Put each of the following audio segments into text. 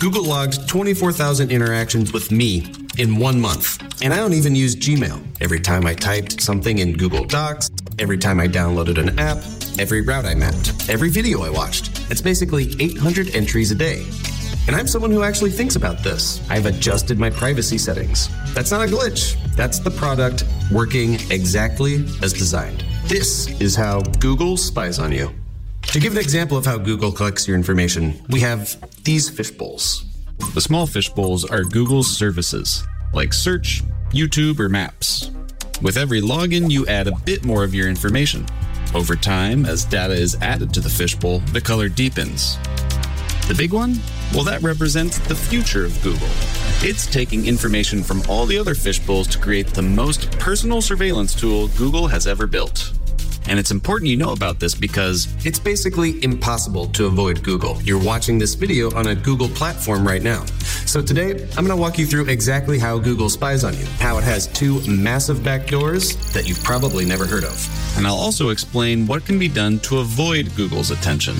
Google logged 24,000 interactions with me in 1 month. And I don't even use Gmail. Every time I typed something in Google Docs, every time I downloaded an app, every route I mapped, every video I watched. It's basically 800 entries a day. And I'm someone who actually thinks about this. I've adjusted my privacy settings. That's not a glitch. That's the product working exactly as designed. This is how Google spies on you. To give an example of how Google collects your information, we have these fish bowls. The small fish bowls are Google's services, like Search, YouTube, or Maps. With every login, you add a bit more of your information. Over time, as data is added to the fishbowl, the color deepens. The big one? Well, that represents the future of Google. It's taking information from all the other fishbowls to create the most personal surveillance tool Google has ever built. And it's important you know about this because it's basically impossible to avoid Google. You're watching this video on a Google platform right now. So today, I'm going to walk you through exactly how Google spies on you, how it has 2 massive backdoors that you've probably never heard of. And I'll also explain what can be done to avoid Google's attention.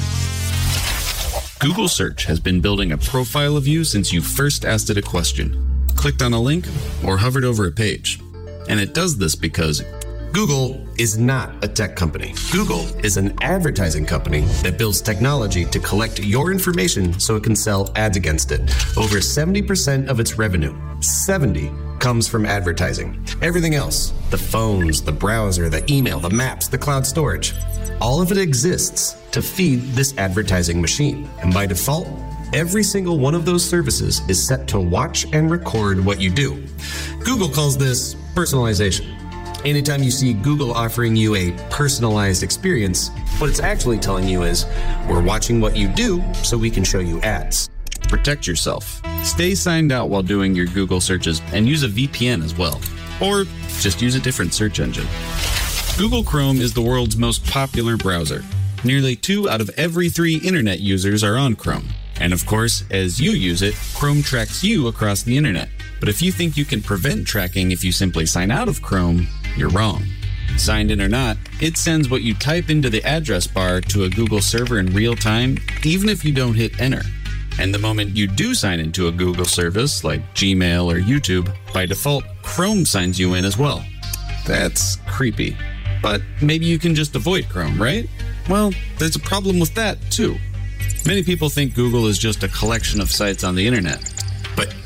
Google Search has been building a profile of you since you first asked it a question, clicked on a link, or hovered over a page. And it does this because Google is not a tech company. Google is an advertising company that builds technology to collect your information so it can sell ads against it. Over 70% of its revenue, 70, comes from advertising. Everything else, the phones, the browser, the email, the maps, the cloud storage, all of it exists to feed this advertising machine. And by default, every single one of those services is set to watch and record what you do. Google calls this personalization. Anytime you see Google offering you a personalized experience, what it's actually telling you is, we're watching what you do so we can show you ads. Protect yourself. Stay signed out while doing your Google searches and use a VPN as well. Or just use a different search engine. Google Chrome is the world's most popular browser. Nearly 2 out of every 3 internet users are on Chrome. And of course, as you use it, Chrome tracks you across the internet. But if you think you can prevent tracking if you simply sign out of Chrome, you're wrong. Signed in or not, it sends what you type into the address bar to a Google server in real time, even if you don't hit enter. And the moment you do sign into a Google service, like Gmail or YouTube, by default, Chrome signs you in as well. That's creepy. But maybe you can just avoid Chrome, right? Well, there's a problem with that, too. Many people think Google is just a collection of sites on the internet. But